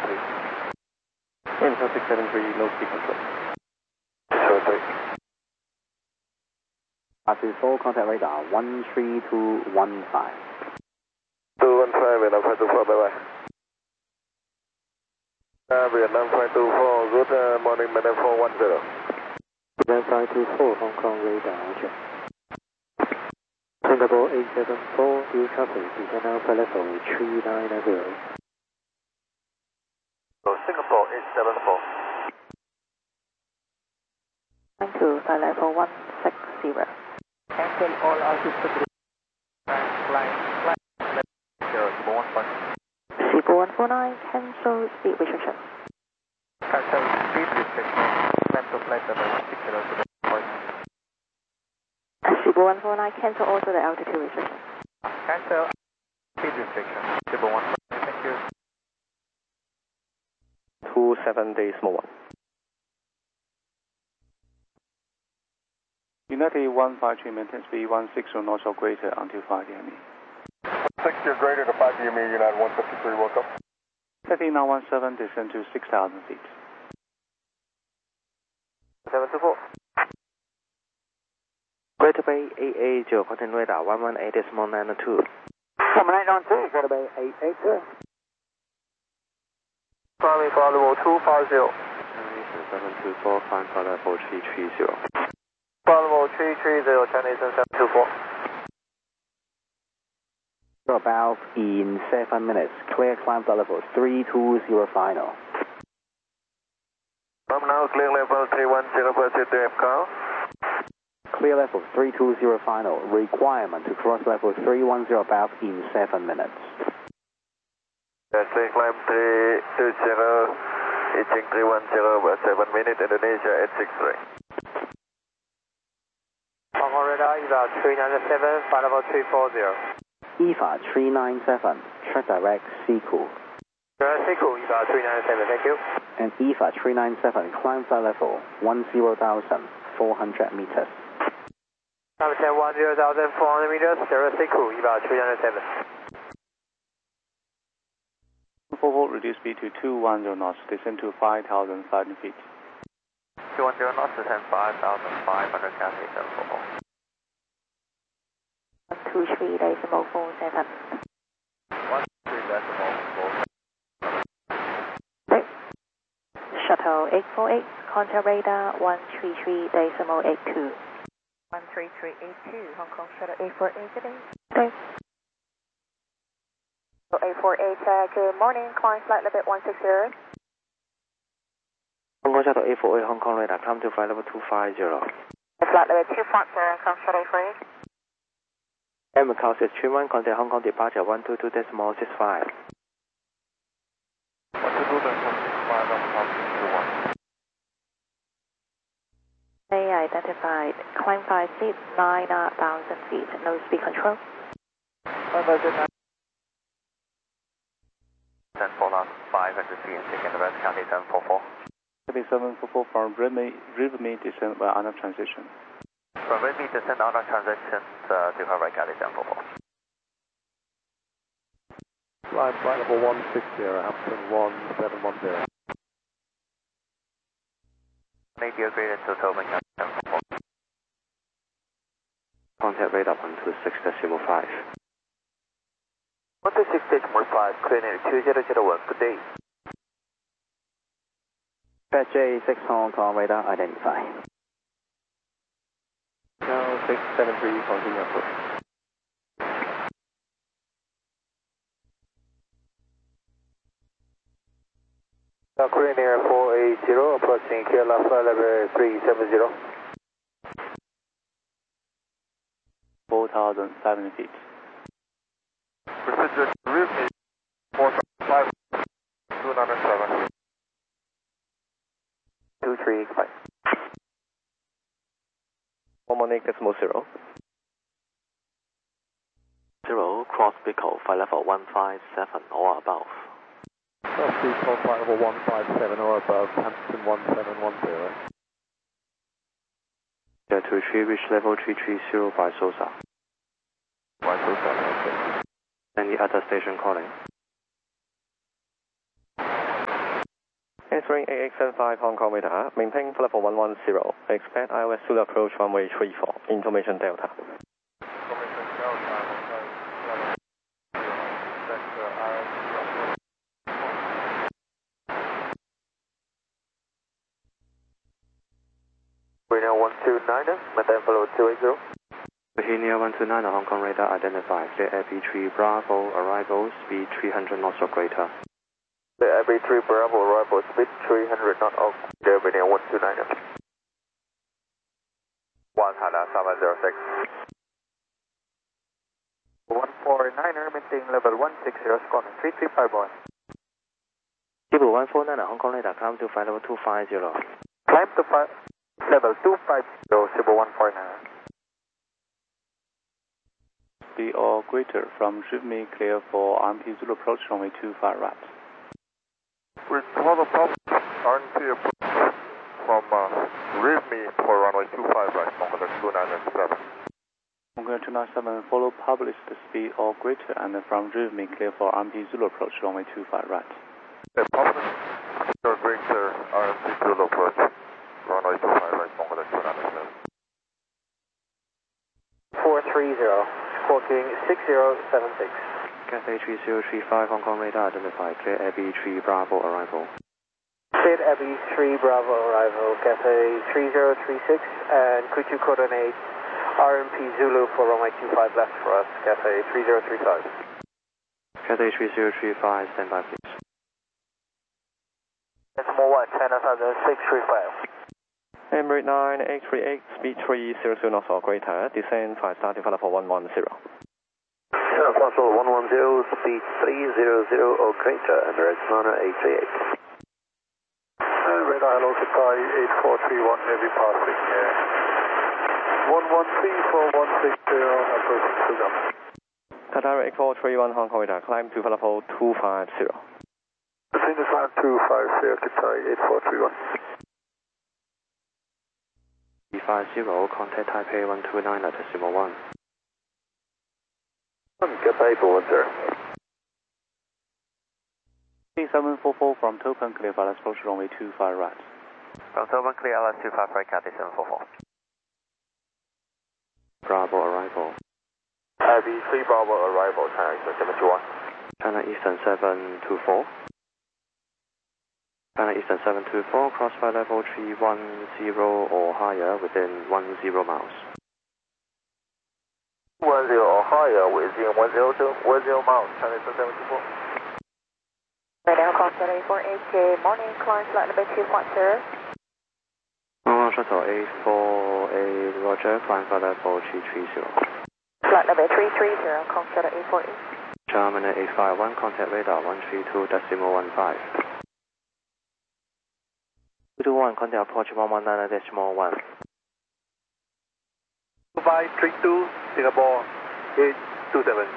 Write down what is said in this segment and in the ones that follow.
please. Intel 673, low speed control. 673. 4, contact radar 13215. 215, Vietnam 524, bye bye. Vietnam 524, good morning, Vietnam 410. Vietnam 524, Hong Kong radar, check. Singapore 874, due traffic, descend Alpha level 390. So Singapore 874. Thank you, flight level 160. Cancel all altitude. Flight 149, cancel speed restriction. Cancel speed restriction. Land to flight level 160 to the point. 149, cancel also the altitude restriction. Cancel speed restriction. 149, thank you. 27.1. United 153 maintain speed 160 knots or greater until 5 DME. 60 or greater to 5 DME, United 153, welcome. Setting 917, descend to 6,000 feet. 724. Greater Bay 880, contact radar 118.92. 192, Greater Bay 882. Primary flight level 250. 724, climb flight level 330. Flight level 330, Chinese 724. About in 7 minutes. Clear climb flight level 320 final. From now, clear level 310 for CTF call. Clear level 320 final. Requirement to cross level 310 about in 7 minutes. Clear climb 320, reaching 310 about 7 minutes, Indonesia 863. Hong Kong radar, about 397, flight level 340. EVA 397, track direct Siku. Siku, EVA 397, thank you. And EVA 397, climb flight level 10,400 meters. Climb 10,400 meters, Siku, EVA 397. 44, reduce speed to 210 knots, descend to 5,500 feet. 210 knots, descend 5,500 feet, 744. 123.47. 123.47. Shuttle 848, contact radar 133.82. 133.82, Hong Kong Shuttle 848 today. Okay. So 848, good morning, climb flight level 160. Hong Kong Shuttle 848, Hong Kong radar, climb to flight level 250. Flight level 250, Hong Kong Shuttle 848. And Macau 631, contact Hong Kong departure 122.65. 122.65, They identified climb 5 feet, 9,000 feet, no speed control. 500 feet, taking the rest, county 744. 744 from Rivermead descend by under transition. From Rivermead descend under transition to Hawaii, county 744. Flight level 160, Hampton 1710. 80 graded to Tobin, county 744. Contact radar 126.5. 126.5, clear near 2001, good day. Fat J6 Hong Kong radar identify. Now 673, continue approach. Now clear near 480, approaching KLM flight level 370. 4,500 feet. Precision Rivermead 455, 297. 2385. 1 morning, decimal 0. 0, cross Bico, flight level 157 or above. Cross Bico, flight level 157 or above, Hampton 1710. To retrieve reach level 330 by SOSA. By SOSA, okay. Any other station calling? Answering AX75 Hong Kong radar, maintain flight level 110. Expect ILS Zulu approach runway 34. Information Delta. Information Delta, Virginia 129, maintain flight level 280. Virginia 129 Hong Kong radar identified. Clear AB3 Bravo, arrival, speed 300 knots or greater. The AB3 Bravo arrival speed 300 knot of Virginia 129. 1 Hana 706. 149er maintain level 160, squawk 3351. Kibu 149 Hong Kong radar, climb to flight level 250. Climb to level 250, Cebu 149. Speed or greater from Shipme clear for RMP Zulu approach runway 25 right. With total problem, RMP approach from RIVME for runway 25 right, Mongol 297. Mongol 297, follow published speed or greater and from RIVME clear for RMP Zulu approach runway 25 right. Published or greater RMP Zulu approach, runway 25 right, Mongol 297. 430, squawking 6076. Cathay 3035 Hong Kong radar identified. Clear AB3 Bravo arrival. Cleared AB3 Bravo arrival, Cathay 3036, and could you coordinate RMP Zulu for runway 25 left for us, Cathay 3035. Cathay 3035, stand by please. Decimal 1, China 635. Emirates 9, 838, speed 300 knots or greater, descend 5 starting flight level 110. Fossil 110, speed 300 or greater, Emirates 9 838. Radar hello to Sky 8431, heavy passing here. 113 for 160, approaching Sugam. Qatar 8431 Hong Kong radar, climb to flight level 250. Between the climb 250, Qatar 8431. 350, contact Taipei 129 at decimal 1. Qatar 410. 744 from Topan clear for LS approach runway 25 right. From Topan clear LS 25 right, Cathay 744. Bravo arrival. AB3 Bravo arrival, China Eastern 721. China Eastern 724. China Eastern 724, crossfire level 310 or higher within 10 miles. 10 or higher within 10 miles, China Eastern 724. Radar Crossfire 848, morning, climb flight number 210. Shuttle 848, Roger, climb flight level 330. Flight number 330, Crossfire 848. Germany 851, contact radar 132.15. 221, contact approach 119.1. 2532, Singapore 827.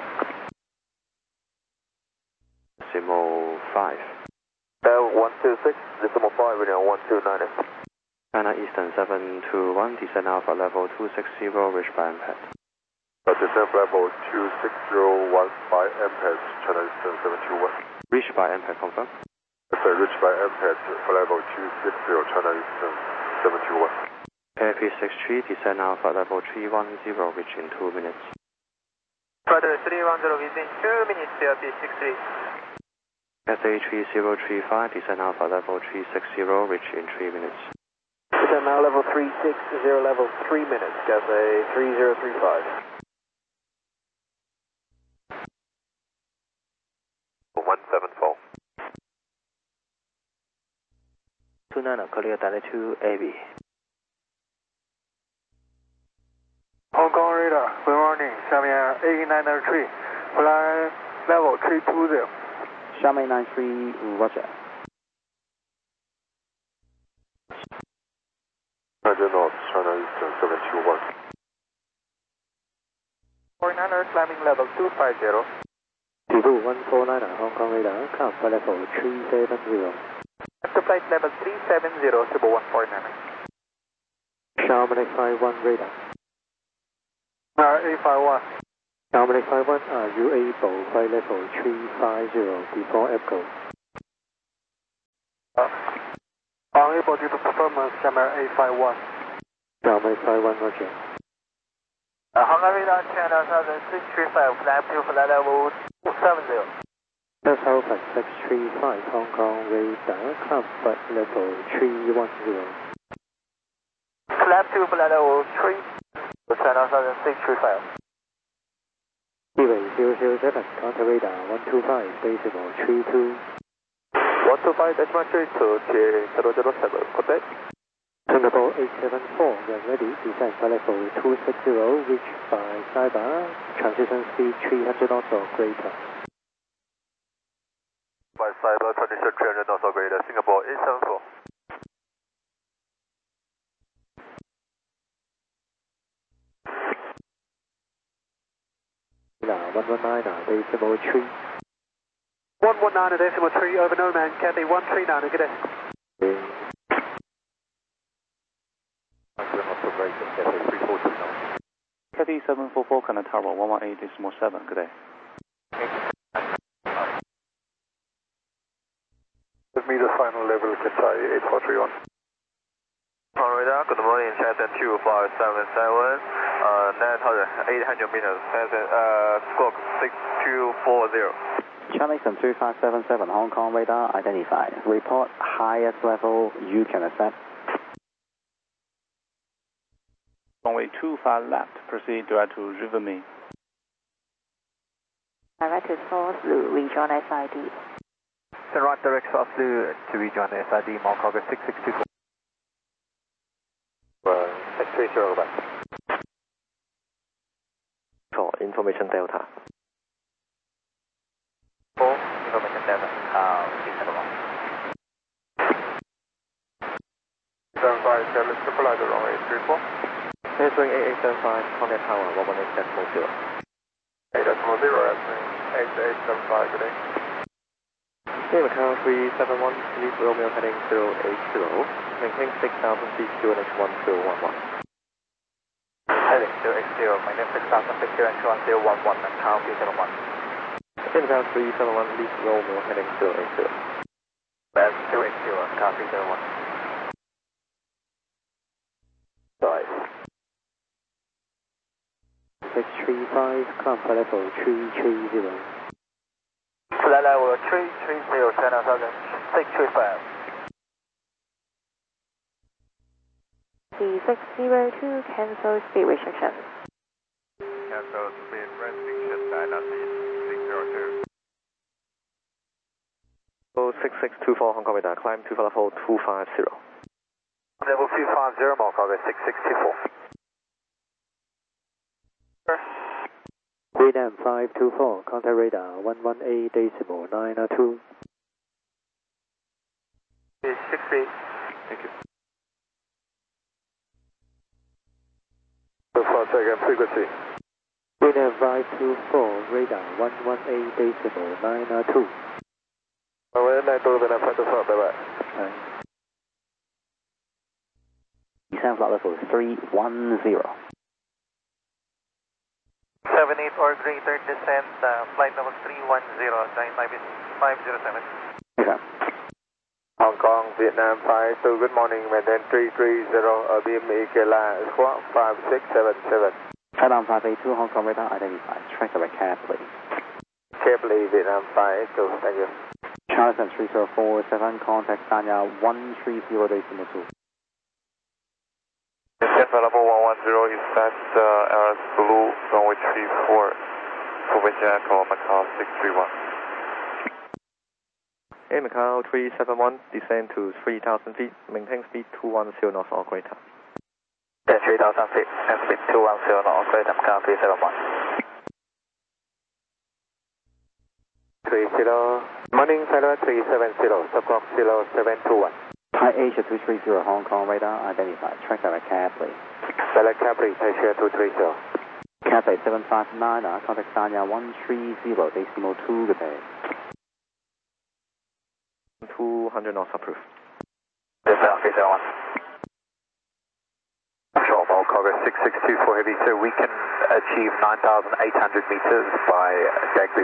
Decimal 5. 126, decimal 5, radio 129. China Eastern 721, descend alpha level 260, reach by impact. Descent level 260, 15 impact, China Eastern 721. Reach by impact, confirm. Reach by impact, level 260, China Eastern 721. AP63, descend alpha level 310, reach in 2 minutes. Further 310 within 2 minutes, AP63. Cathay 3035, descend alpha level 360, reach in 3 minutes. Descend now level 360, level 3 minutes, Cathay 3035. 174. 29, clear direct to AB. Hong Kong radar, good morning, 下面A903, fly level 320. Xiamen 93, Roger. Roger North, China Eastern 721. 49er climbing level 250. Cebu 149, Hong Kong radar, climb flight level 370. After flight level 370, Cebu 149er. Xiamen 851 radar. 851. Xiamen 851, are you able flight level 350 before EPCO? confirm Xiamen 851. Xiamen 851, roger. Hong Kong radar channel 635, climb to flight level 270. That's Alpha 635, Hong Kong radar, climb flight level 310. Climb to flight level 3, channel 635. Leeway 007, contact radar 125.32. 125.32, 007, Singapore 874, when ready, descend flight level 260, reach by Cyber, transition speed 300 knots or greater. By Cyber, transition 300 knots or greater, Singapore 874. Now 119.3. 119.3 over Nomad, Cathay 139, good day. Cathay 744 Canada Tower 118.7, good day. Give me the final level, Cathay 8431. Radar, good morning, Channel 2577, 9,800 meters, squawk 6240. Charlie 3577, Hong Kong radar identified. Report highest level you can accept. Runway 25 left, proceed direct to Rivermead. Direct to Source Blue, rejoin SID. Turn right direct South Blue to rejoin SID, Mont Cargo 6624. 630, back. For information Delta. Information Delta, please have a moment. 75, Charlie, triple either runway 34. Answering 8875, contact tower 118.0. 8.0, answering 8875, good day. Macau 371, lead Romeo heading 080, maintain 6,000 feet QNH 1011. Heading 080, maintain 6,000 feet QNH 1011, Macau 371. Macau 371, lead Romeo heading 080. That's 080, Macau 371. Sorry. 635, climb flight level 330. Flight level 330, channel 635. C602, cancel speed restriction. Cancel speed restriction, Dynasty 602. 6624 Hong Kong radar, climb to level 250. Level 250, Mont Cargo 6624. Greenham 524, contact radar 118.902. 68. Thank you. So far, second frequency. Greenham 524, radar 118.902. Runway 92, then I'm 524, bye-bye. Descend flight level 310. 78 or greater descent, flight level 310, 507. Okay. Hong Kong, Vietnam 52, good morning, maintain 330, beam EKLA, squawk 5677. Headon 582, Hong Kong radar identified. Track the cab, please. Carefully, Vietnam 52, thank you. Charlie 3047, contact Sanya 130.2. Descent level 110 is at LS Blue, runway 34, Formation Echo, Macau 631. Macau 371, descend to 3,000 feet, maintain speed 210 knots or greater. 3,000 feet, and speed 210 knots or greater, Macau 371. 30, morning, Pilot 370, squawk 0721. Thai Asia 230, Hong Kong radar identified. Track the cab, please. Select Capri, Asia 230. Cathay 759, contact Sanya 130.2, good day. 200 knots approved. Yes, sir, 371. Sure, Mont Cargo 6624 Heavy, so we can achieve 9,800 meters by Jagbu.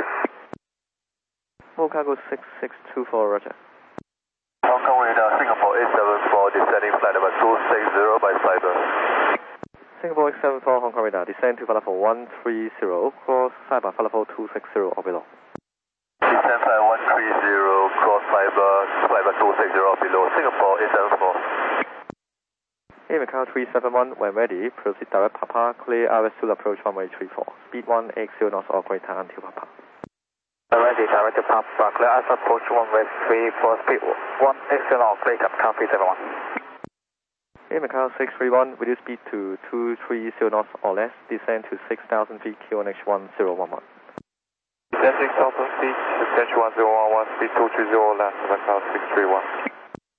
Mont Cargo 6624, roger. Hong Kong radar, Singapore 874, descend ready, flight number 260 by Cyber. Singapore X74 Hong Kong radar, descend to flight level 130, cross Cyber flight level 260 or below. Descend flight 130, cross Cyber, flight level 260 or below, Singapore A74. Air Macau 371, when ready, proceed direct Papa, clear RS to approach runway 34, speed 180 knots or greater until Papa. Ready, direct to Papa, clear RS approach runway 34, speed 180 knots, greater Macau 371. Air Macau 631, with your speed to 230 knots or less, descend to 6,000 feet, QNH 1011. Descend 6,000 feet, QNH 1011, speed 230 left, Macau 631.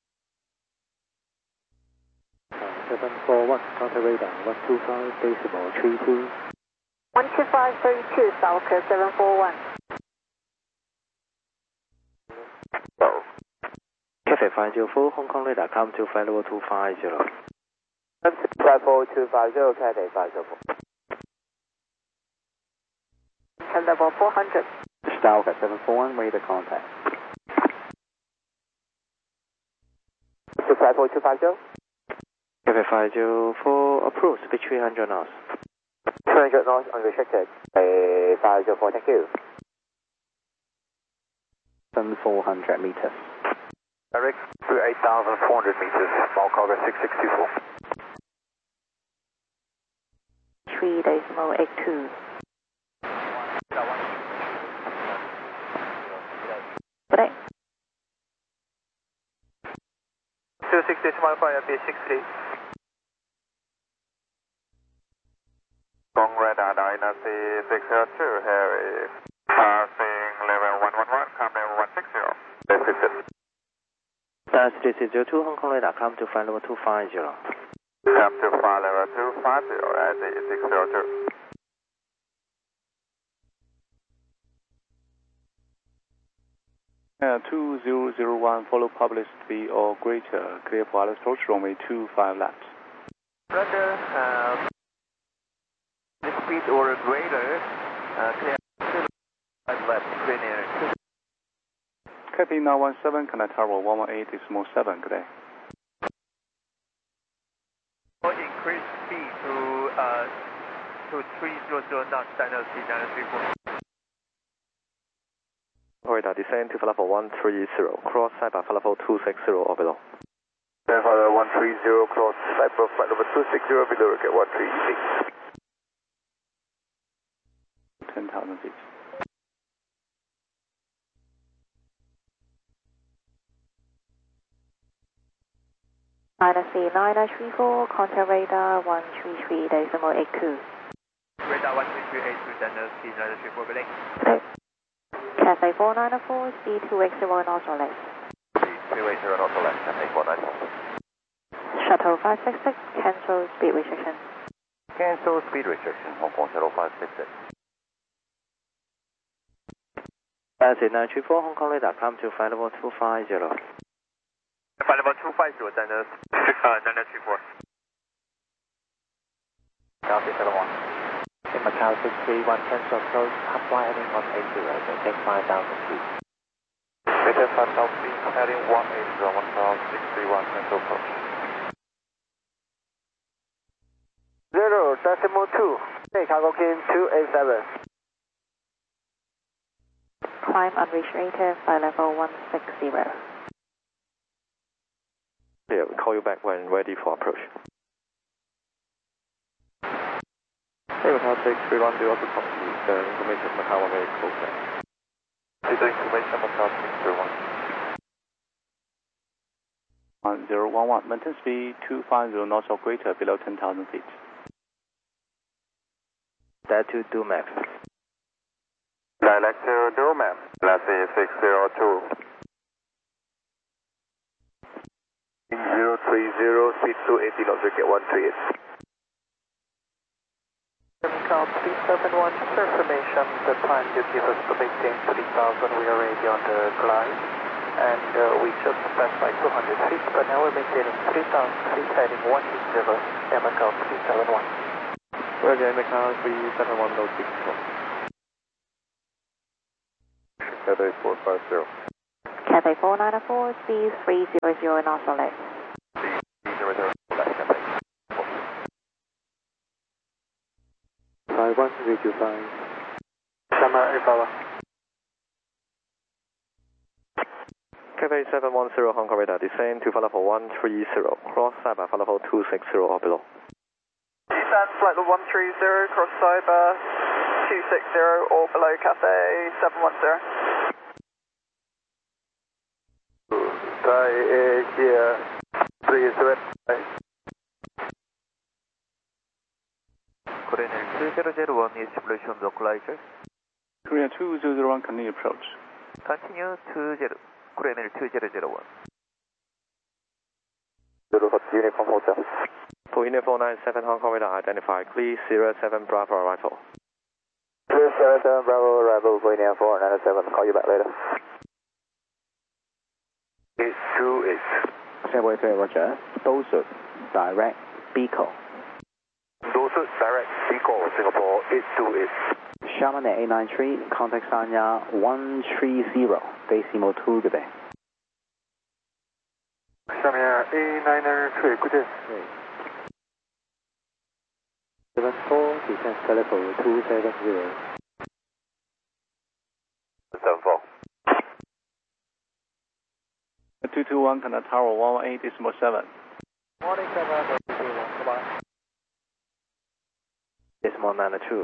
741, counter radar, 125.32. 12532, Falcon 741. Cathay 504, Hong Kong radar, come to flight level 250. 54250, Cathay 504. Level 400. Stalker 741, radar contact. 54250. Cathay 504, approach, speed 300 knots. 200 knots, unrestricted. 504, thank you. 400 meters. Direct to 8,400 meters, Small Cargo 6624. 3.82. Correct. 26.5 B63. Gong radar Dynasty 602, Harry. Passing level 111, come level 160. Dynasty 602, Hong Kong radar, come to flight level 250. Come to flight level 250 at the 602. Air 2001, follow public speed or greater, clear for Alice approach runway 25 left. Roger, the speed or greater, clear 5 left, clear. KP 917, connect tower 118.7, good day. Increase speed to 300 knots, Dynasty 934. Radar, descend to level 130, cross Cyber flight level 260 or below. Descend flight level 130, cross Cyber flight level 260 below, get 138. 10,000 feet. Dynasty 934, contact radar 133.82. Radar 13382, Dynasty 934, good day. Cathay 4904, speed 280 knots or less. Speed 280 knots or less, Cathay 494. Shuttle 566, cancel speed restriction. Cancel speed restriction, Hong Kong Shuttle 566. Dynasty 934, Hong Kong radar, come to flight level 250. Flight level 250, Dynasty 934. Copy 71. In Macau 631, cancel approach, apply heading 180, maintain 5,000 feet. Maintain 5,000 feet, heading 180, 1,631, cancel approach. 0.2, hey, cargo King 287. Climb unrestricted, flight level 160. Yeah, we'll call you back when ready for approach. Hey, Macau 631, do you also copy the information Macau 1 very close now? Is the information Macau 631? 1011, maintain speed 250 knots or greater below 10,000 feet. That to do max. Direct to Durham, Lassie 602. 030, speed 280 knots, we get 138. Macau 371, just for information, the time you give us to maintain 3000, we are already on the glide, and we just passed by 200 feet, but now we're maintaining 3000 feet, heading 180, Air Macau 371. Roger, Macau 371, no 64. Cathay 450. Cathay 4904, speed 300 knots or less. Speed left cafe. 51325. Summer Ebola. Cafe 710 Hong Kong radar, descend to Falafel 130, cross Cyber Falafel 260 or below. Descend flight level 130, cross Cyber 260 or below Cafe 710. Thai Asia 378. Korean 2001 is simulation localizer. Korea 2001 can approach. Continue 20, Korean 2001. Uniform Hotel. For Union 497 Hong Kong radar identified, clear 07 Bravo arrival. Clear 07 Bravo arrival for Union 497, call you back later. 828. Singapore 3 Roger, Dosu, direct, Bicol. Dosu, direct, Bicol, Singapore 828. Sharman at 893, contact Sanya 130, decimal 2 good day. Shamia A993, good day. 74, descend telephone 270. 74. 221 can tower 118.7. Morning 7, goodbye. Decimal 92.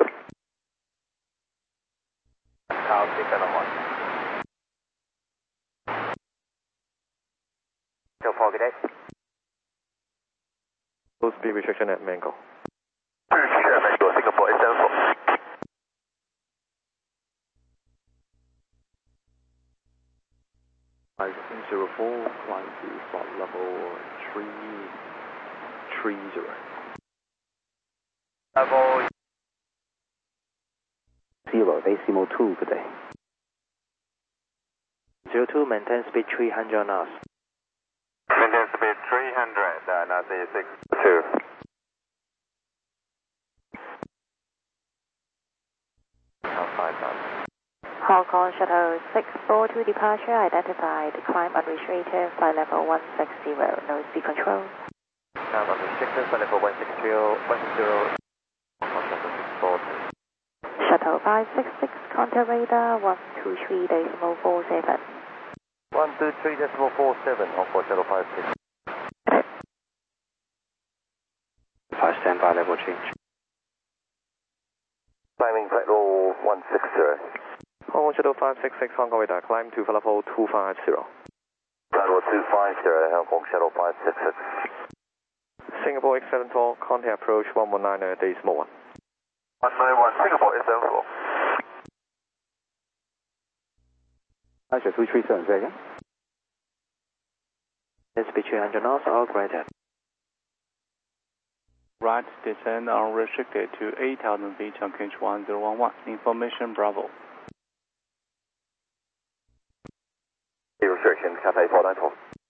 Tower 671. Still foggy day. Full speed restriction at Mango. Mango, Singapore 874. I 04, climb to flight level 330. Level 0, decimal 2 good day. 02, maintain speed 300 knots. Maintain speed 300, now 62. Hong Kong Shuttle 642 departure identified. Climb unrestricted, flight level 160, no speed control. Now unrestricted, flight level 160, 640. Shuttle 566, contact radar 123.47. 123.47, Hong Kong Shuttle 56. 5 standby level change. Climbing flight level 160. Hong Kong Shuttle 566 Hong Kong radar, climb to Falafel 250. Flight level 250, Hong Kong Shuttle 566. Singapore X712, contact approach 119, decimal 1. 191, Singapore S74. Asia 237, say again. Speed 300 knots or greater. Right, descend unrestricted to 8,000 feet on Kinch 1011. Information Bravo. Restriction, Cathay 494.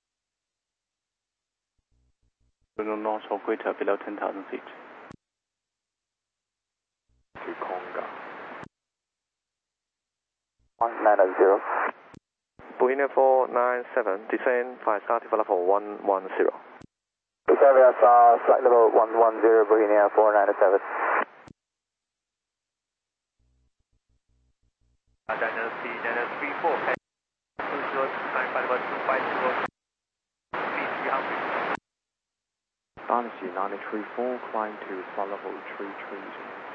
North or greater below 10,000 feet. To Conga. 190. For Union 497, descend 5 star to Falafel 110. Victoria flight level 110, Bohemia 497. Daniel 34. Dynasty 934, climb to flight level 330.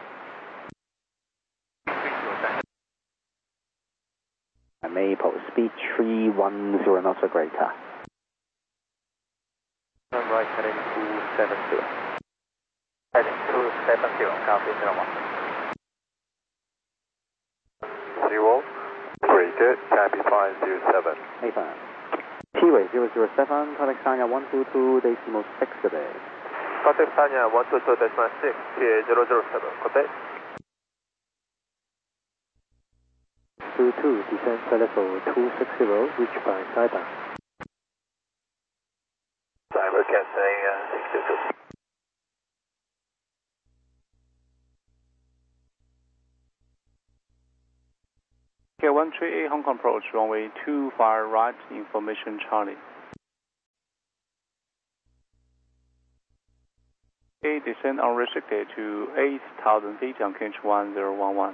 Maple, speed 310 knots or greater. Turn right, heading 270. Heading 270, copy, 01. 0, greater, cabin 507. Affirm. T-Way 007, contact Sanya 122, decimal 6 good day. Contact Sanya 122.6, TA 007, copy. 22, descend telephone 260, reach by Cyber. Cyber Cathay 622. Okay, 138 Hong Kong approach, runway 25 right, information Charlie. 888, descend unrestricted to 8,000 feet on QNH 1011.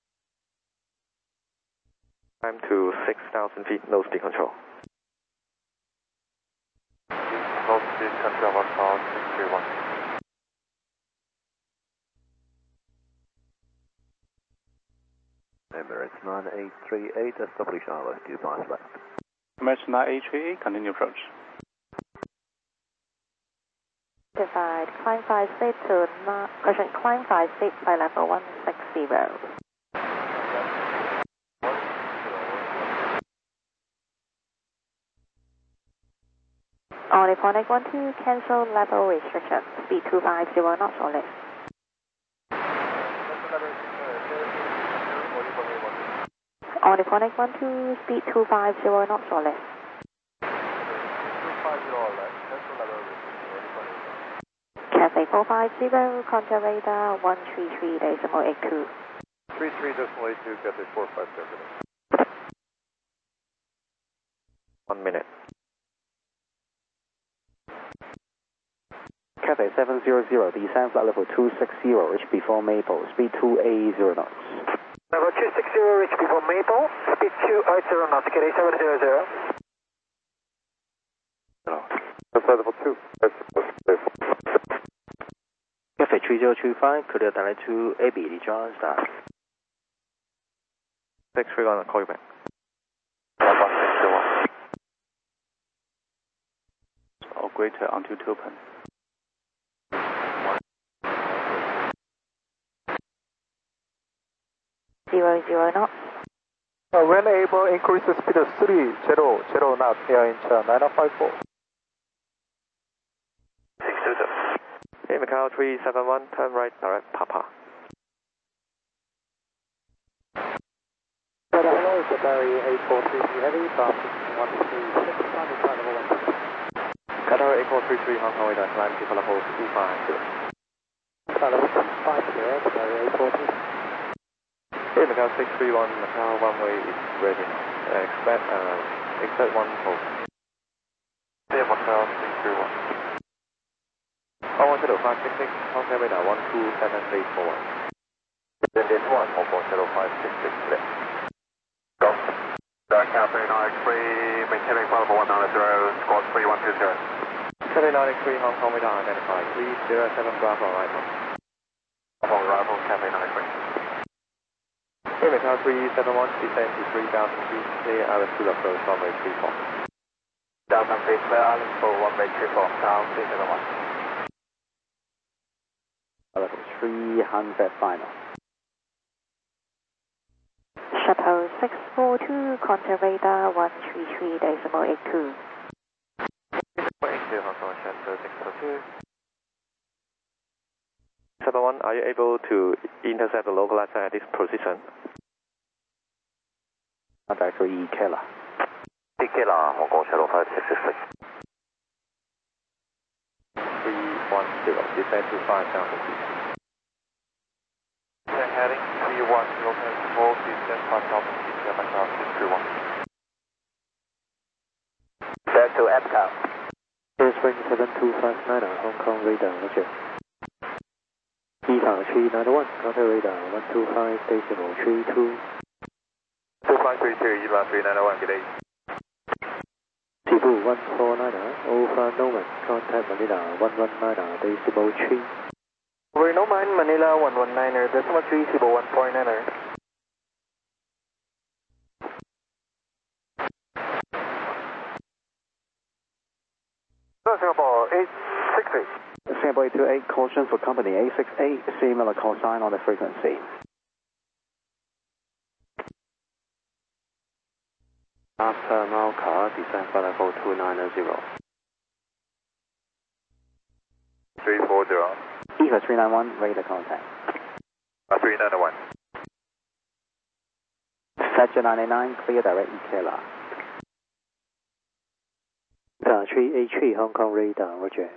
Climb to 6,000 feet, no speed control. No speed control 1,631. Emirates 9838, SW Charlotte, 25 left. Emirates 9838, continue approach. Identified, climb 56 to, climb 56 by level 160. On Iconic 12, cancel level restriction, speed 250 knots or less. On Iconic 12, speed 250 knots or less. 250 or less, cancel level restriction. Cathay 450, contact radar 133.82. 33.82, Cathay 450. 1 minute. Cathay 700, descend flight level 260, reach before Maple, speed 280 knots. Level 260, reach before Maple, speed 280 knots, Cathay 700. Level 2. Cathay 3025, clear direct to AB, John start. 631, I'll call you back. 1621. Or greater onto open. 00 knots. When able, increase the speed of 30 knots, air inch 9054. 622. Hey, Macau 371, turn right, direct, Papa. Hello, it's a Barry 8433 heavy, passing 136, climbing flight level 1. Qatar 8433, Hong Kong radar, climb to level 250. Flight level 250, Barry 843. Hey, Macau 631, Macau runway is ready. Expect 1 hold. Hey, Macau 631. Hong Kong 566, Hong Kong radar 127 base forward. Then this one, Hong Kong 0566 left. Go. Cathay 93, maintaining flight level 190, squad 3120. Cathay 93, Hong Kong radar identified, 307 Bravo arrival. Hong Kong arrival, Cathay 93. Hey, Macau 371, descend to 3,000 feet, clear Alice Full approach, runway 34. 1,000 feet, clear Alice Full, runway 34, down 371. Level 300 final. Shuttle 642, contact radar 133.82. 82, Hong Kong, Shuttle 642. 71, are you able to intercept the localizer at this position? Contact 3 Kela. Kela, Hong Kong Shuttle 5666. 310, descend to 5,000 feet. Heading 310, full descent 5,000 feet, Macau 631. Back to MCAP. Spring 7259 Hong Kong radar, roger. ETA 391, contact radar 125.32. 2532, ETA 391, good day. Cebu 149, Alpha Noman, contact Manila 119.3. Over Noman, Manila 119er, decimal 3, Cebu 149er. Singapore 868. Singapore 828, caution for company 868, similar call sign on the frequency. After Malka, descend flight level 290. 340. EVA 391, radar contact. 391. Fetcher 99, clear direct Ikela. 383 Hong Kong radar, roger.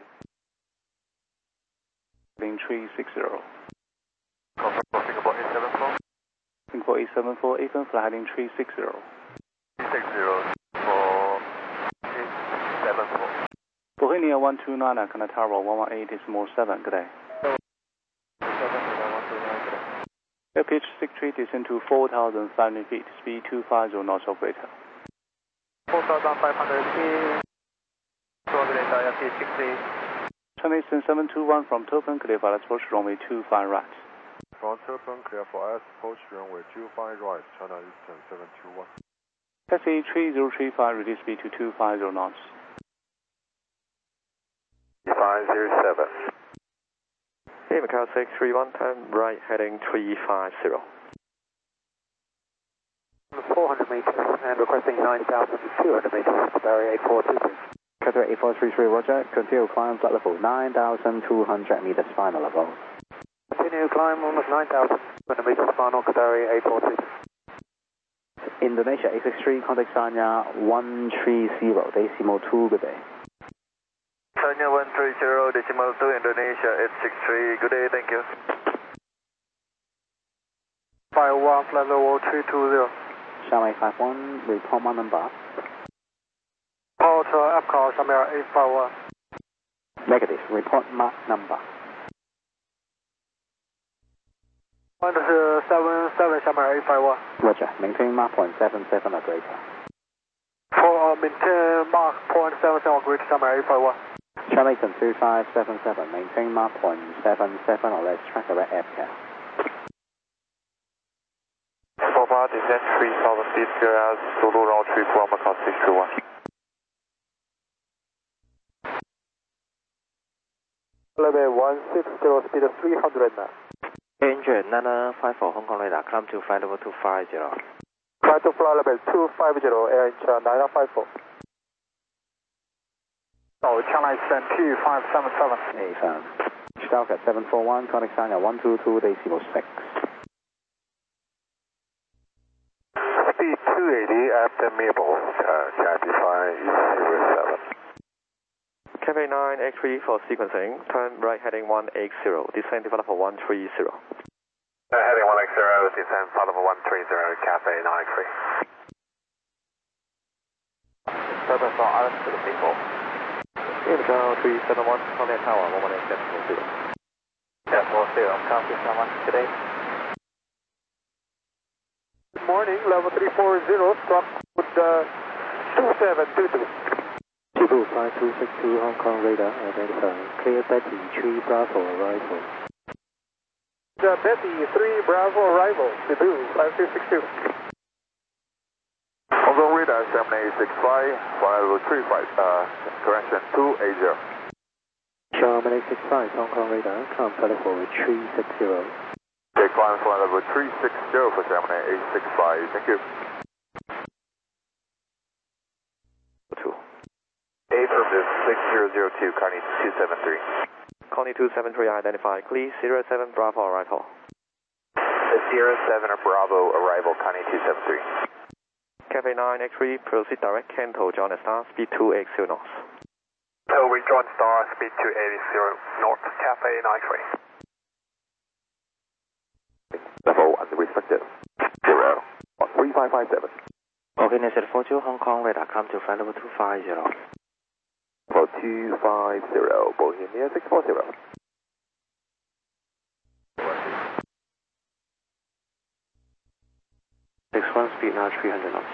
Being 360. Confirm for Singapore 874. Singapore 874, even flight heading 360. 360 for 874. Bohemia 129, Canada Tower 118, decimal 7, good day. pitch 63, descend to 4,500 feet, speed 250 knots operator. 4,500 feet, operator, pitch 63. China Eastern 721 from Turpin, clear for approach runway 25 right. From Turpin, clear for S, approach runway 25 right, China Eastern 721. Taxi 3035, reduce speed to 250 knots. 507. Hey, Macau 631, turn right heading 350. 400 meters and requesting 9,200 meters, Barry 8423. Qatar 8433, roger. Continue climb flight level 9,200 meters final level. Continue climb almost 9,200 meters final, Qatar 8423. Indonesia 863, contact Sanya 130, decimal 2, good day. Sanya 130, decimal 2, Indonesia 863, good day, thank you. 51, flight level 320. Shanghai 51, report my number. Port Epcot, Shamir 851. Negative, report my number. 177, Shamir 851. Roger, maintain Mark point 77 or greater. For maintain Mark point 77 or greater, Shamir 851. Charlie 2577, maintain Mark point 77 or less, track the red Epcot. 45, descent 3,000 feet, clear as Zulu round 34, Macau 621. Level 160, speed 300 knots. Engine 954, Hong Kong radar, climb to flight level 250. Try to fly level 250, air inch 954. Oh, China Eastern 2577. Affirm. Stalker 741, contact Sanya 122, decimal 6. Speed 280 after Maple, Cabify 07. Cafe 9, X3 for sequencing, turn right heading 180, descend to level 130. Heading 180, descend level 130, Cafe 9 X3. Purpose for Island to the people. Macau 371, contact tower 118.0. Yeah, 40, copy someone today. Good morning, level 340, struck with 2722. 5262 Hong Kong radar, identify. Clear Betty 3 Bravo arrival. The Betty 3 Bravo arrival, Cebu 5262. Hong Kong radar 7865, file 35, correction 280. Charman 865 Hong Kong radar, climb flight level 360. Okay, climb flight level 360 for Gemini 865, thank you. 2. 8 from this 6002, Connie 273. Connie 273, identify. Clear 07 Bravo arrival. 07 Bravo arrival, Connie 273. Cafe 9, X3, proceed direct, Kanto, John Star, speed 280 knots. So we join Star, speed 280 north, Cafe 93. Level unrestricted. 0, 3557. Okay, Nestor 42, Hong Kong radar, climb to flight level 250. For 250, Bohemia 640. X1 speed now 300 knots.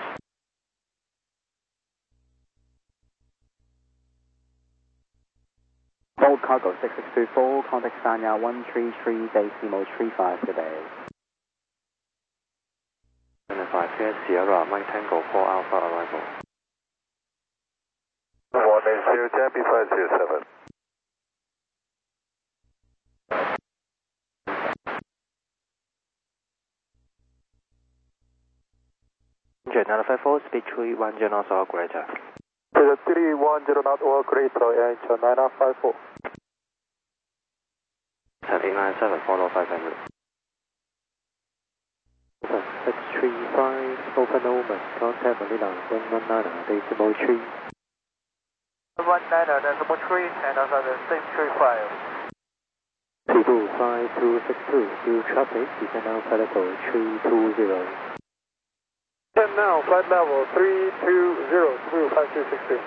Bold cargo 6624, contact Sanya 133, decimal 35 today. 5 clear Sierra, Mike Tango 4 Alpha arrival. 180, Champi 507. Engine 954, speed 310 knots or greater. 310 knot or greater, air inch 954. 7897, follow 500. X35, open Oman, contact Manila 119, decimal 3. 119, decimal 3, and also the 635. Cebu 5262, view traffic, descend now flight level 320. 10 now, flight level 320, Cebu 5262.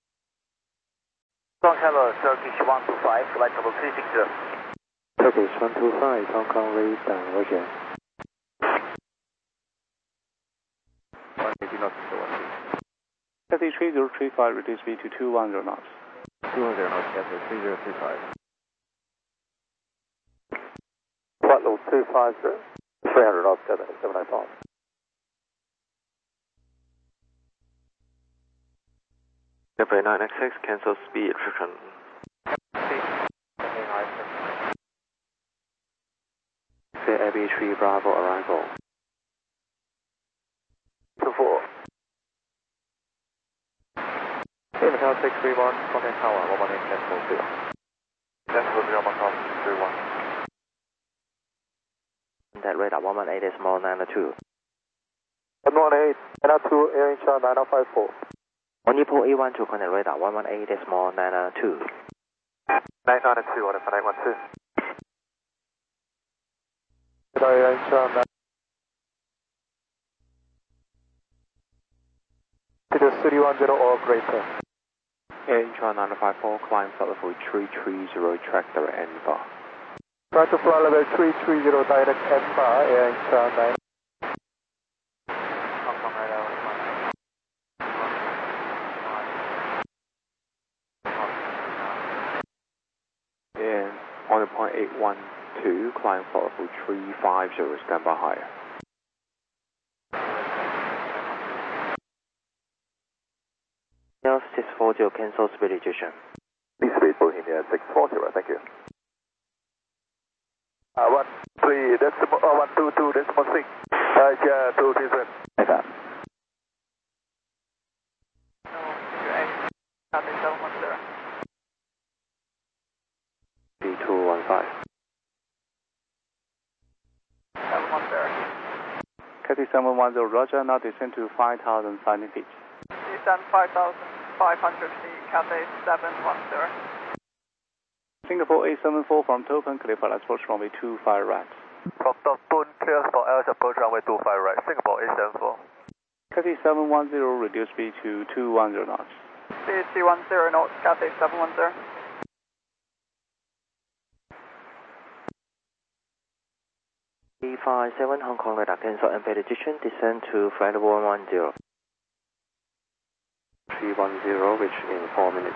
Long Hello, Turkish 125, flight level 360. Turkish 125, Hong Kong radar, roger. Cathay 3035, reduce speed to 210 knots. 210 knots, Cathay 3035. Flight level 250, 300 knots, Cathay 785. Cathay 9X6, cancel speed restriction. AB 3 Bravo arrival. 24. Hey, Macau 631, contact tower 118, cancel 0. Cancel 0, Macau 631. Contact radar 118.902. 118, 902, Air Incheon 9054. On Nippo A1 to contact radar 118.902. 992, on the 912. Air Incheon 310 or greater. Air Incheon 954, climb flight level 330, track direct N bar. Try to fly level 330 direct N bar, Air Incheon 9. And on the point 812, climb flight level 350, stand by higher. Delta 640, cancel speed reduction. Please speed Bohemia 640, thank you. 13, decimal, 122, decimal 6. Yeah, 237. Like that. Cathay 710. B215. 710. Cathay 710, roger, now descend to 5,500 feet. Descend 5,500 feet, Cathay 710. Singapore A74 from Topeng, clear for approach runway 25 right. From Topun, clear for LS approach runway 25 right. Singapore A74. Cathay 710, reduce speed to 210 knots. Speed 210 knots, Cathay 710. B57, Hong Kong radar, cancel and pay addition, descend to flight level 110. 310, reach in 4 minutes.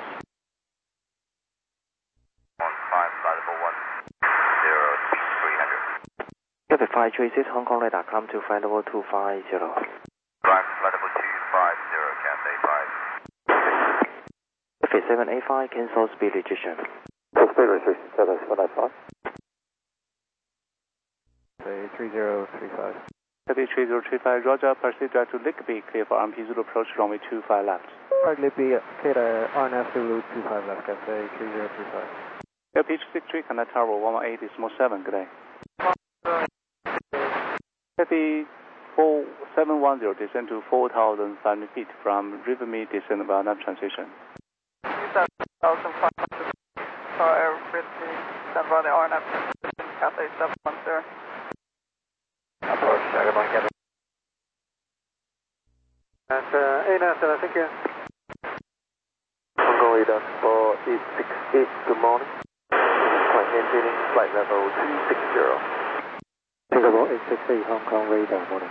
15, flight level 10, speed 300. Cathay 536, Hong Kong radar, climb to flight level 250. Climb flight level 250, Cathay 5. Cathay 785, cancel speed reduction. Speed restriction, Cathay 785. Say 3035. Cathay 3035, roger, proceed direct to Lickby, clear for RMP Zulu approach runway 25 left. Right, Libby, clear to RNF Zulu 25 left, Cathay 3035. LPH 63, connect tower 118, decimal 7, good day. Cathay 4710, descend to 4,500 feet from Rivermead, descend by nav transition. 7,500 feet, Air Bridge, stand by the RNF, Cathay 710. Approach, goodbye, Cathay. And A97, thank you. Hong Kong radar 4868, good morning. Flight maintaining flight level 260. Singapore 868, Hong Kong radar, morning.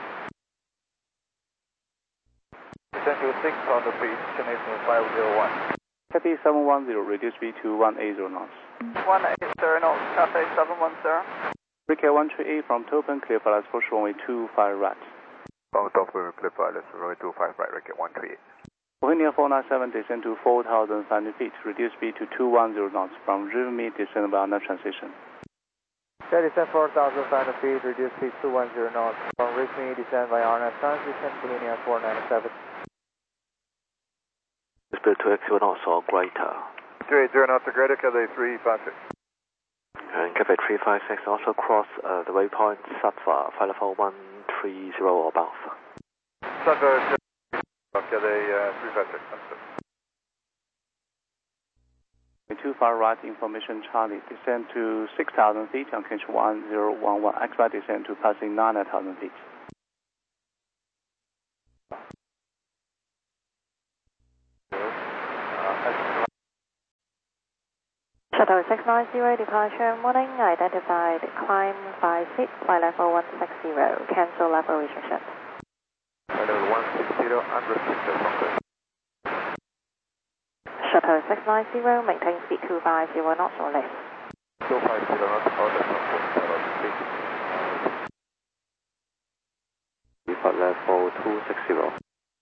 Descend to 6 on the beach, Chennai 501. Cathay 710, reduce speed to 180 knots. 180 knots, Cathay 710. Recare 138 from Topeng, clear for approach runway 25 right. From Topun, clear for LS runway 25 right, Recce 138. Bohemia 497, descend to 4,500 feet, reduce speed to 210 knots from Rivermead, descend by nav transition. Descend 4,500 feet, reduce speed 210 knots. From Rivermead, descend by RNF transition, Bohemia 497. Speed 2x knots or greater. 280 knots or greater, Cathay 356. And Cathay 356, also cross the waypoint Satva, flight level 130 or above. Satva, Cathay 356. 25 right, information Charlie, descend to 6,000 feet, on Kinch 1011, expect descend to passing 9,000 feet. Shuttle 690, departure morning, identified, climb 56, flight level 160, cancel level restriction. Level 160, unrestricted. Shuttle 690, maintain speed 250 knots or less. 250 knots, hold at 140. Depart level 260.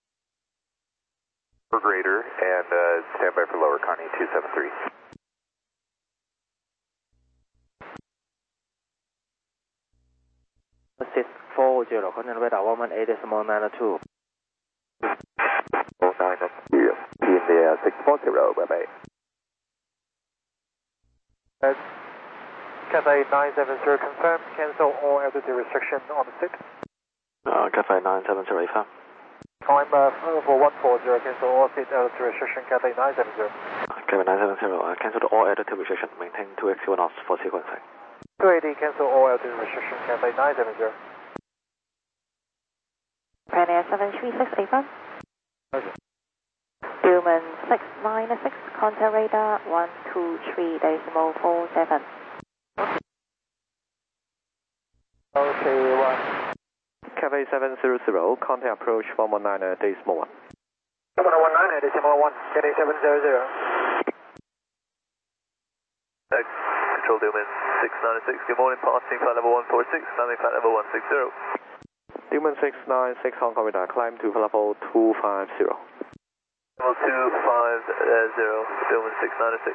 For greater and stand by for lower Connie 273. Assist 40, continue radar 118.92. 49 in the 640, bye-bye. Cathay 970 confirmed, cancel all altitude restriction on the stick. Cathay 970 affirm. Climb for 140, cancel all seat altitude restriction, Cathay 970. Cathay 970, cancel all altitude restriction, maintain 2x1 knots for sequencing. 280, cancel all altitude restriction, Cathay 970. Pioneer 736 affirm. Dillman 696, contact radar 123.47. Okay, 1. Cathay 700, contact approach 119 decimal 1. 119 decimal 1, Cathay 700. Control Dillman 696, good morning, passing flight level 146, landing flight level 160. Dillman 696, Hong Kong radar, climb to level 250. Level 250, Dillman 696.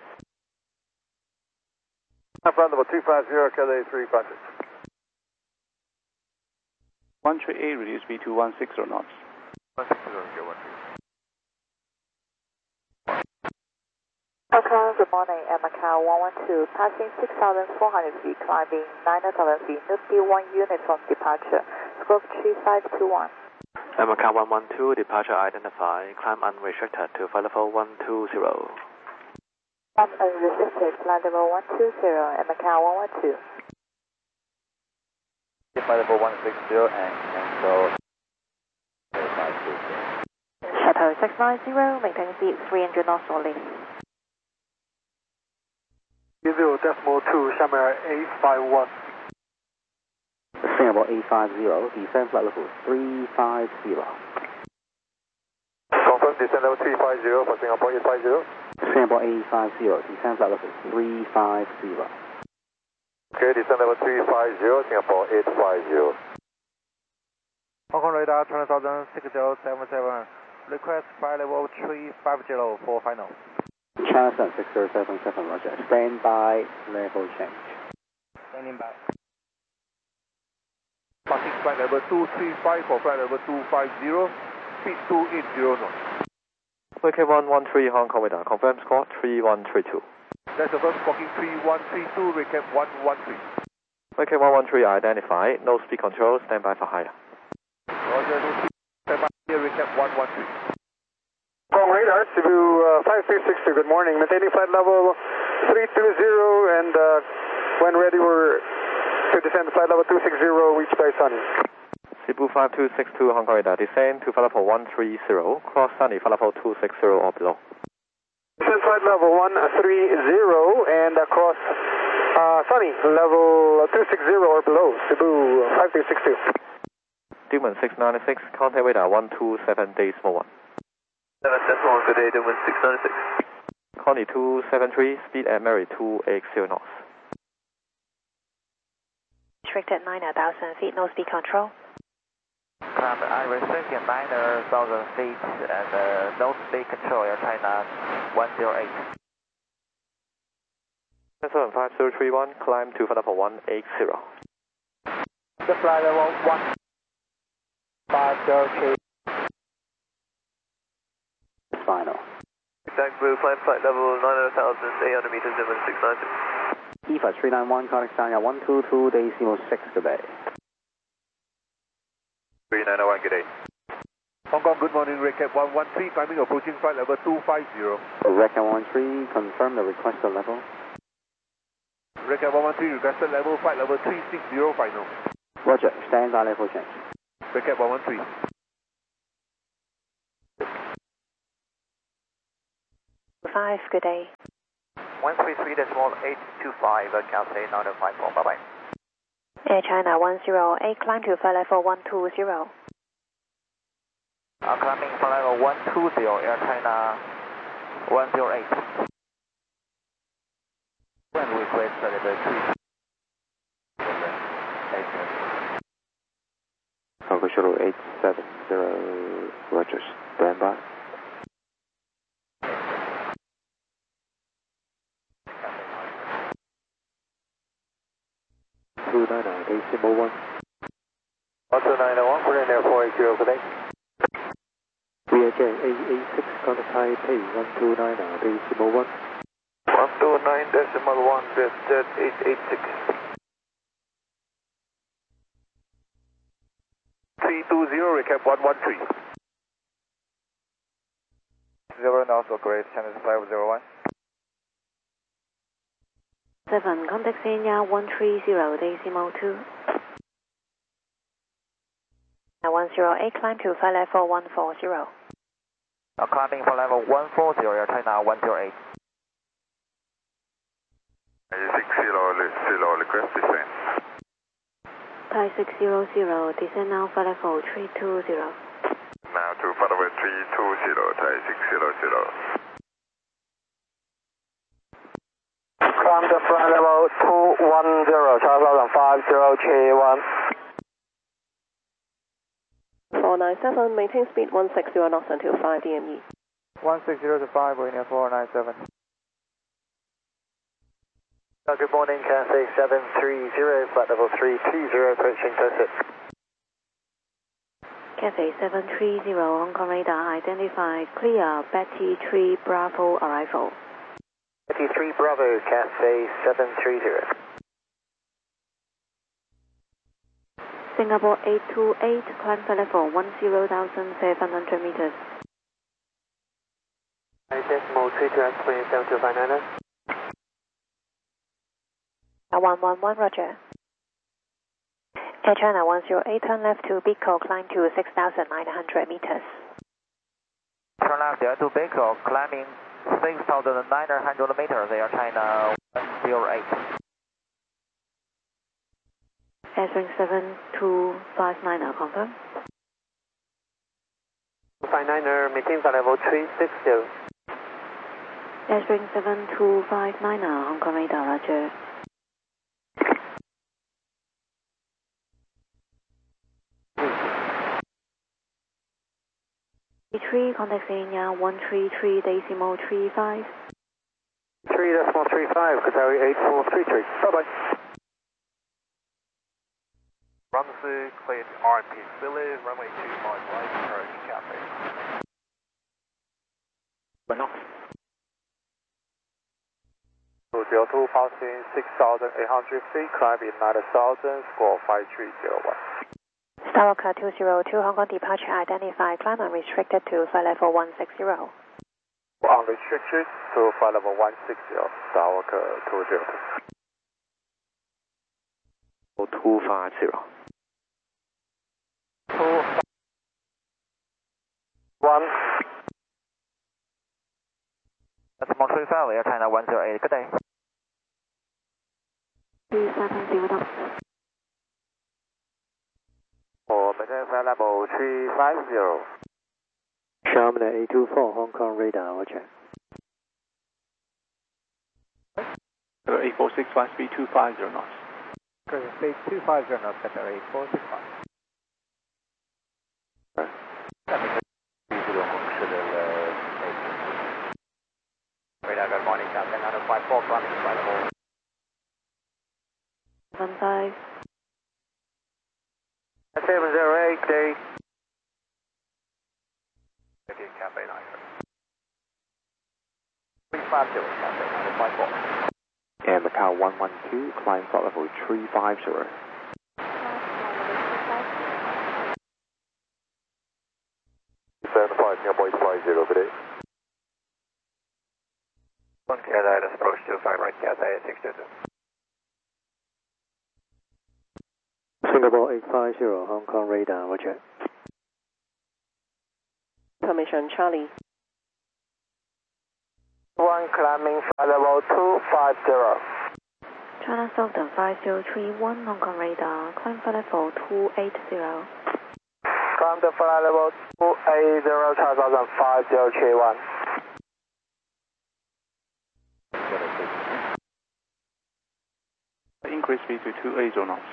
Flight level 250, Cathay 356. 138, reduce speed to 160 knots. 160, 1. Good morning, at Macau 112, passing 6,400 feet, climbing 9,000 feet, new speed 1 unit from departure, scope 3521. At Macau 112, departure identified, climb unrestricted to flight level 120. Climb unrestricted, flight level 120, at Macau 112. Flight level 160 and cancel. Shuttle 690, maintain speed 300 knots or less. 0.2, Shamir 851. Singapore 850, descend flight level 350. Confirm descend level 350 for Singapore 850. Singapore 850, descend flight level 350. Okay, descend level 350, Singapore 850. Hong Kong radar 20,6077, request flight level 350 for final. China 6077, roger. Stand by, level change. Standing by. Passing flight level 235 for flight level 250, speed 280 knots. WK113 Hong Kong radar, confirm score 3132. That's the first squawking 3132, recap 113. WK113 identified, no speed control, stand by for higher. Roger, no speed, stand by here, recap 113. Hong Kong radar, Cebu 5360, good morning. Maintaining flight level 320 and when ready we're to descend flight level 260, reach by Sunny. Cebu 5262 Hong Kong radar, descend to flight level 130, cross Sunny, flight level 260 or below. Descend flight level 130 and across Sunny, level 260 or below, Cebu 5362. Dillman 696, contact radar 127 decimal 1. 771, good day, Dillman 696. Connie 273, speed at Mary 280 knots. Restricted 9,000 feet, no speed control. Climb unrestricted 9,000 feet and no speed control, Air China 108. 75031, climb to flight level 180. The flight level 150. Final. Exact blue, flight level 9,800 meters, Dillman 696. EFA 391, contact China 122, decimal 6 today. 3901, good day. Hong Kong, good morning, recap 113, climbing approaching flight level 250. Recap 13, confirm the requested level. Recap 113, requested level, flight level 360 final. Roger, stand by, level change. Recap 113. 5, good day. 133.825, Cathay 9054, bye-bye. Air China 108, climb to flight level 120. Climbing flight level 120, Air China 108. When request telemetry. Congo Shuttle 870, Roger, stand by. Decimal 1. 12901, we're in there 480 today. VHA 886, contact Taipei 129, decimal 1. 129.1, Jet 886. 320, recap 113. 0 knots, operate channel 501. 7, contact Senya 130, decimal 2. 108, climb to flight level 140. Climbing for level 140, Air China 108. 600, request descent. Thai 600, descend now flight level 320. Now to flight level 320, Thai 600. Climb to flight level 210, Charles 50, K1. 497, maintain speed 160 knots until 5 DME. 160 to 5, we're in 497. Good morning, Cathay 730, flight level 320, approaching Tassit. Cathay 730, Hong Kong radar identified, clear, Betty 3 Bravo arrival. Betty 3 Bravo, Cathay 730. Singapore 828, climb flight level 10,700 meters. Decimal 32, 7259. 111, Roger. Air China 108, turn left to Bicol, climb to 6,900 meters. Turn left there to Bicol, climbing 6,900 meters, Air China 108. Airstream 7259, confirm. 259er, maintain flight level 360. Airstream 7259, Hong Kong radar, Roger. Three, contact Senya 133, decimal 35. 3.35, Qatari 8433. Bye-bye. Runway cleared RP Philly, runway 25 right, approach Cathay. Delta passing 6,800 feet, climbing 9,000, score 5301. Starwalker 202, Hong Kong departure identified, climb unrestricted to flight level 160. Unrestricted to flight level 160, Starwalker 202. 250. 1. Decimal 35, Air China 108, good day. 370 knots. Maintain flight level 350. Sharman 824, Hong Kong radar, Roger. 8465, speed 250 knots. Speed 250 knots, Qatar 8465. Radar, good morning, Captain 954, climbing flight level 15. 708, day. Okay, Cathay 9. 350, Cathay 954. And Macau 112, climb flight level 350. Singapore 850, good day. 1 Cathay, let's approach 25 right, Cathay 622. Singapore 850, Hong Kong radar, Roger. Permission, Charlie. 1 climbing flight level 250. China Southern 5031, Hong Kong radar, climb flight level 280. Climb to flight level 280, Charles 50, K1. increase speed to 280 knots.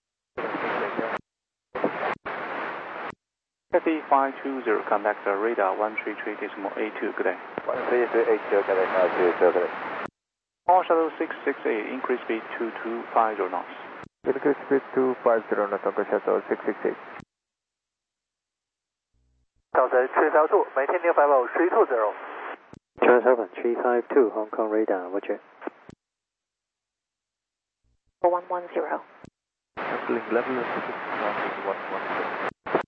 Cathay 520, contact radar 133.82, good day. 133.82, good day. All shuttle 668, increase speed to 250 knots. Increase speed 250 knots, Uncle Shuttle 668. 352, maintain near 50320. 77352, Hong Kong radar, Roger. 110. Cancelling level is 110.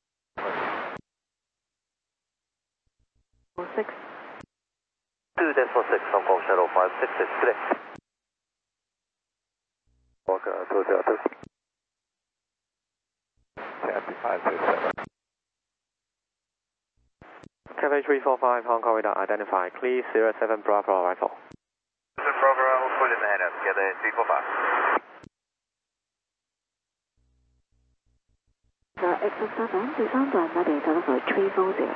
6. 2.46, Hong Kong Shuttle 566, good day. Walker 202. Taxi 527. Cathay 345, Hong Kong radar identified. Clear 07 Bravo arrival. Bravo, full in the head up, Cathay 345. X7 第三段我哋走到340。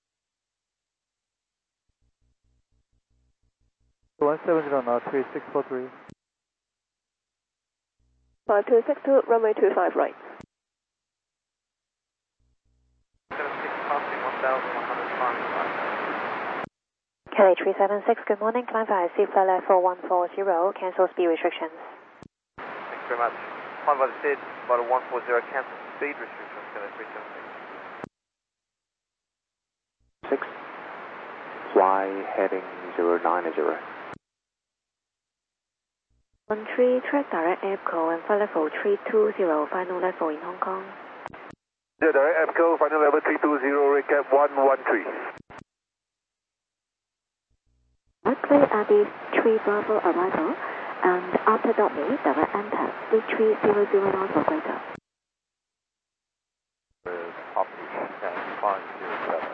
170 now 3643. 5262, runway 25 right. 16 Kelly 376, good morning. Climb via Seaflight level 140, cancel speed restrictions. Thanks very much. Climb by the SID, about 140, cancel speed restrictions, Kelly 376. 6. Fly heading 090. 13, track direct EPCO and flight level 320, final level in Hong Kong. Yeah, direct EPCO, final level 320, recap 113. Clear Abbey 3 Bravo arrival, and after Dudley, direct enter, speed 300 knots or greater. Publish 507.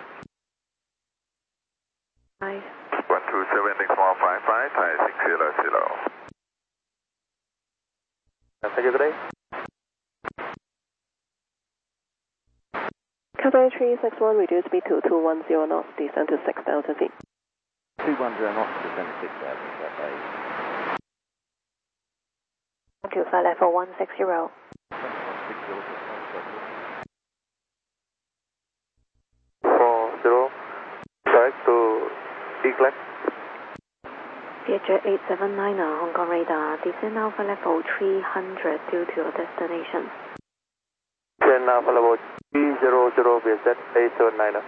5. 127, next 155, Thai 600. Thank you, good day. Cathay 361, reduce speed to 210 knots, descend to 6,000 feet. 210 knots, descend to 6,000, Cathay. To flight level 160. 40, direct to Eaglet. Vietjet 879, Hong Kong radar, descend now for level 300 due to your destination. Descend now for level 300, Vietjet 879.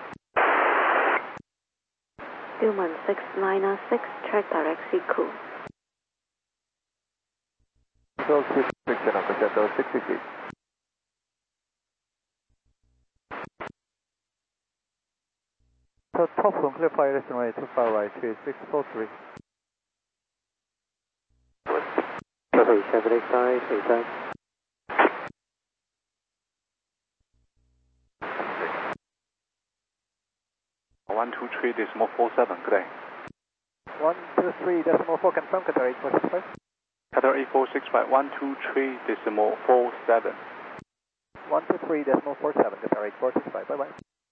Stillman 696, track direct Seacool. Control speed restriction, Uncle Shuttle 66. So top from clear fire rest runway 25 right, 3643. Cathay 785, return. 123.47, good day. 123.4 confirm, Qatar 845. Qatar 8465, 123.47. 123.47, Qatar 8465, bye bye.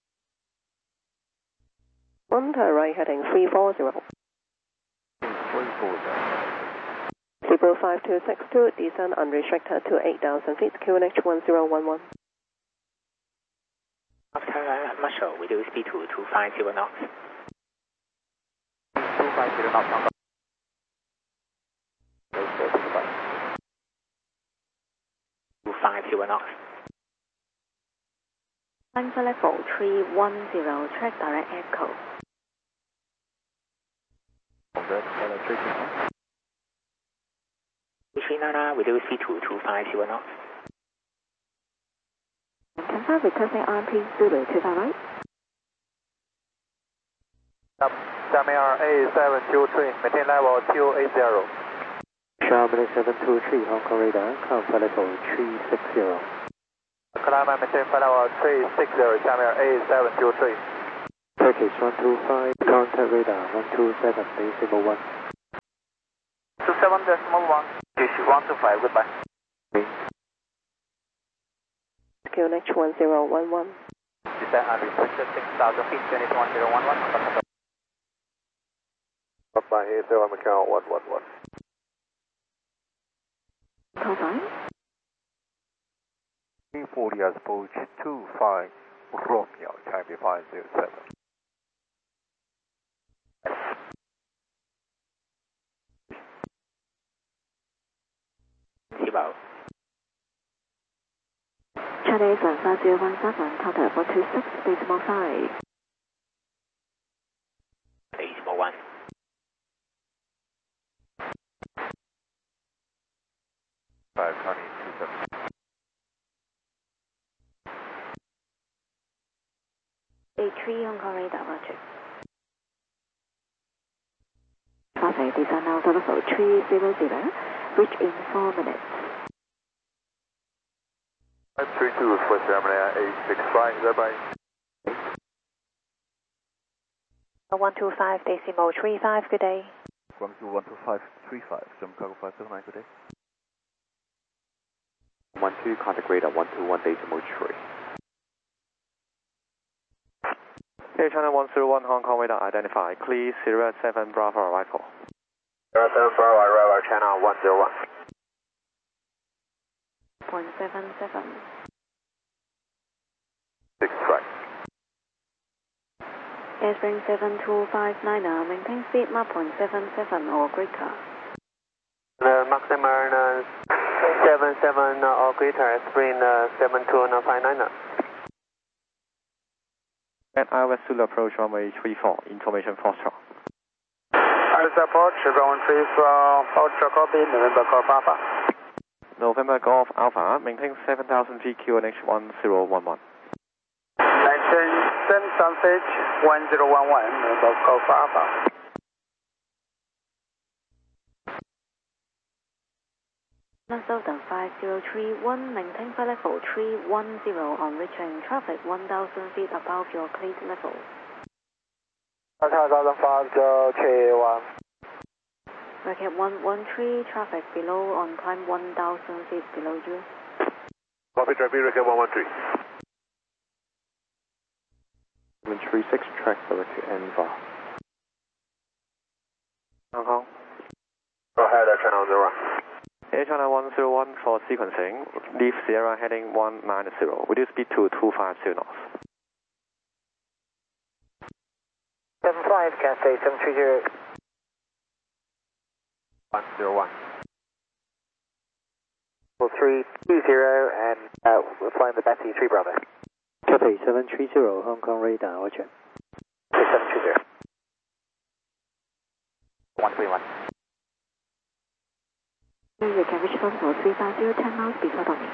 1 to right heading 340. 340. People 5262, descend unrestricted to 8,000 feet, QNH 1011. After Marshall, we do speed to 250 knots. 250 knots, Hong Kong. 250 knots. Climb for level 310, track direct EPCO. Congrats, 399, we do speed to 250 knots. Confirm requesting RMP Zulu 25 right. Jamir A723, maintain level 280. Charlie 723, Hong Kong radar, climb for level 360. Climb and maintain flight level 360, Jamir A723. Turkish 125, contact radar 127.1. 27.1, Turkish 125, goodbye. QNH 1011. Descend unrestricted 6,000 feet, unit 1011. Up by here, so I'm account 111. call sign. 340 has approach 25 Romeo, Taipei 507. Chinese 5017, contact 426, decimal 5. Decimal 1. A3 Hong Kong radar, roger. Traffic descend now level 300, reach in 4 minutes. 532 for Germany, 865, bye-bye. 125 decimal 35, good day. Guangzhou 12535, German Cargo 579, good day. 12 contact radar 121 decimal 3. Air China 101 Hong Kong radar identified. Clear Sierra 7 Bravo arrival. Sierra 7 Bravo arrival, China 101. 0.77. 65. Airspring 7259, maintain speed Mach 0.77 or greater. Maximum 77 or greater, Airspring 72959. At ILS Zulu approach runway 34, information Foxtrot. ILS approach runway 34, Foxtrot copy, November Golf Alpha. November Golf Alpha, maintain 7,000 feet QNH 1011. Maintain 7,000 feet 1011, November Golf Alpha. Southern 5031, maintain flight level 310 on reaching traffic 1,000 feet above your cleared level. 10,531. Bracket 113, traffic below on climb 1,000 feet below you. Copy, traffic, Bracket 113. 736, track direct to Enva. Hong Kong. Go ahead, Channel 01. Air China 101 for sequencing. Leave Sierra heading 190. Reduce speed to 250 knots. 75, can say 730. 101. 320 and we're flying the Betsy 3 Bravo. Copy, 730 Hong Kong radar, roger. 720. 131. You can reach level 350, 10 miles before Tommy.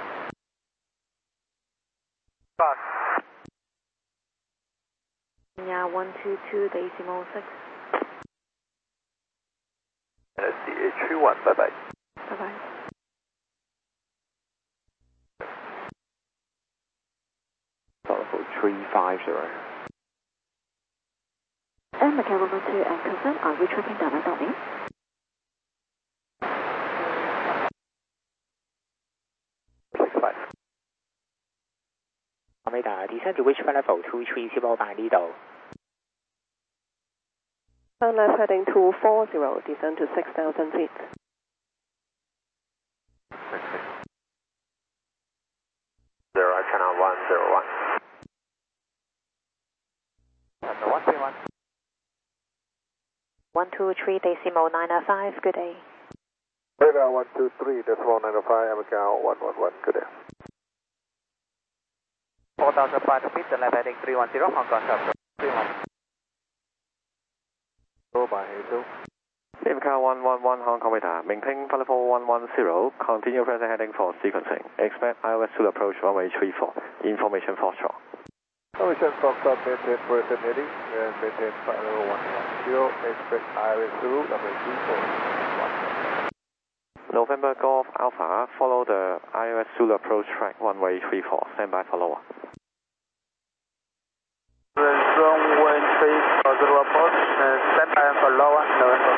Box. Yeah, 122 decimal 6. CH31, bye-bye. Bye-bye. Level 350. And Macau 112 and confirm, are we tracking direct on me? Radar, descend to which flight level 230 by Lido? Turn left heading 240, descend to 6,000 feet. Zero, Channel 101. Channel 131. 123 decimal 905, good day. Radar 123, decimal 905, Macau 111, good day. 4,500 feet, left heading 310, Hong Kong South. 31. Go by Hazel. Macau 111 Hong Kong radar, maintain flight level 110, continue present heading for sequencing. Expect ILS to approach runway 34, information Foxtrot. Information Foxtrot, maintain present heading, and maintain flight level 110, expect ILS Zulu, runway 34. November Golf Alpha, follow the ILS Zulu approach track runway 34, stand by for lower. Runway 34, Zulu approach, stand by for lower, November